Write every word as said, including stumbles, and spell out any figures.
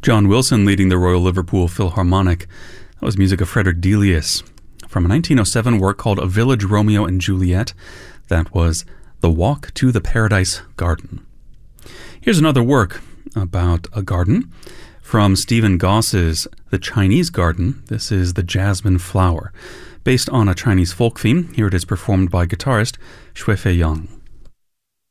John Wilson leading the Royal Liverpool Philharmonic. That was music of Frederick Delius from a nineteen oh seven work called A Village Romeo and Juliet. That was The Walk to the Paradise Garden. Here's another work about a garden from Stephen Goss's The Chinese Garden. This is The Jasmine Flower. Based on a Chinese folk theme, here it is performed by guitarist Shui Fei Yang.